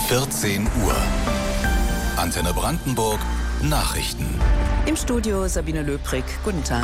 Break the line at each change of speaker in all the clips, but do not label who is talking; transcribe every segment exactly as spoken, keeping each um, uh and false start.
vierzehn Uhr. Antenne Brandenburg, Nachrichten.
Im Studio Sabine Löbrig. Guten Tag.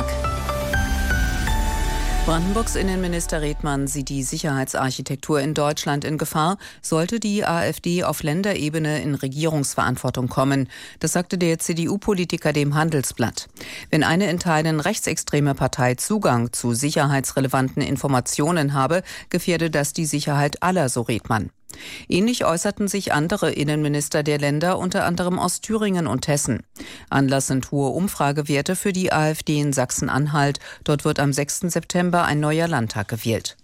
Brandenburgs Innenminister Redmann sieht die Sicherheitsarchitektur in Deutschland in Gefahr, sollte die AfD auf Länderebene in Regierungsverantwortung kommen. Das sagte der C D U-Politiker dem Handelsblatt. Wenn eine in Teilen rechtsextreme Partei Zugang zu sicherheitsrelevanten Informationen habe, gefährde das die Sicherheit aller, so Redmann. Ähnlich äußerten sich andere Innenminister der Länder, unter anderem aus Thüringen und Hessen. Anlass sind hohe Umfragewerte für die AfD in Sachsen-Anhalt. Dort wird am sechsten September ein neuer Landtag gewählt.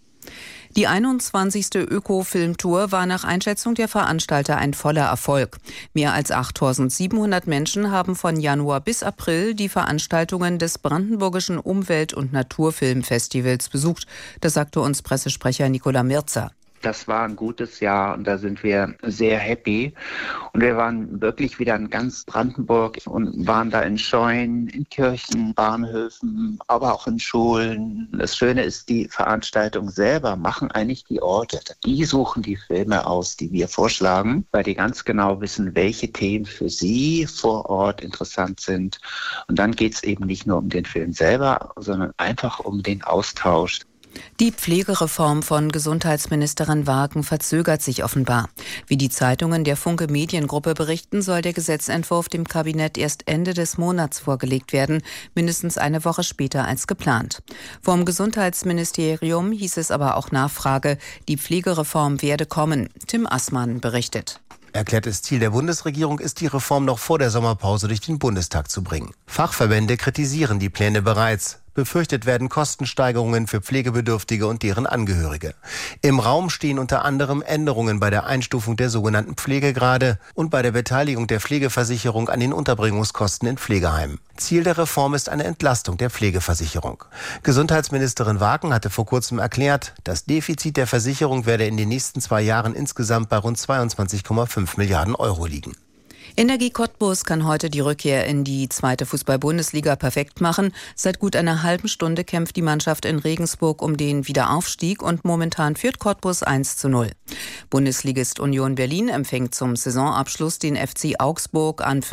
Die einundzwanzigste Öko-Filmtour war nach Einschätzung der Veranstalter ein voller Erfolg. Mehr als achttausendsiebenhundert Menschen haben von Januar bis April die Veranstaltungen des Brandenburgischen Umwelt- und Naturfilmfestivals besucht. Das sagte uns Pressesprecher Nicola Mirza.
Das war ein gutes Jahr und da sind wir sehr happy. Und wir waren wirklich wieder in ganz Brandenburg und waren da in Scheunen, in Kirchen, Bahnhöfen, aber auch in Schulen. Das Schöne ist, die Veranstaltungen selber machen eigentlich die Orte. Die suchen die Filme aus, die wir vorschlagen, weil die ganz genau wissen, welche Themen für sie vor Ort interessant sind. Und dann geht es eben nicht nur um den Film selber, sondern einfach um den Austausch.
Die Pflegereform von Gesundheitsministerin Wagen verzögert sich offenbar. Wie die Zeitungen der Funke Mediengruppe berichten, soll der Gesetzentwurf dem Kabinett erst Ende des Monats vorgelegt werden, mindestens eine Woche später als geplant. Vom Gesundheitsministerium hieß es aber auch Nachfrage, die Pflegereform werde kommen. Tim Assmann berichtet.
Erklärtes Ziel der Bundesregierung ist, die Reform noch vor der Sommerpause durch den Bundestag zu bringen. Fachverbände kritisieren die Pläne bereits. Befürchtet werden Kostensteigerungen für Pflegebedürftige und deren Angehörige. Im Raum stehen unter anderem Änderungen bei der Einstufung der sogenannten Pflegegrade und bei der Beteiligung der Pflegeversicherung an den Unterbringungskosten in Pflegeheimen. Ziel der Reform ist eine Entlastung der Pflegeversicherung. Gesundheitsministerin Wagen hatte vor kurzem erklärt, das Defizit der Versicherung werde in den nächsten zwei Jahren insgesamt bei rund zweiundzwanzig Komma fünf Milliarden Euro liegen.
Energie Cottbus kann heute die Rückkehr in die zweite Fußball-Bundesliga perfekt machen. Seit gut einer halben Stunde kämpft die Mannschaft in Regensburg um den Wiederaufstieg und momentan führt Cottbus eins zu null. Bundesligist Union Berlin empfängt zum Saisonabschluss den F C Augsburg an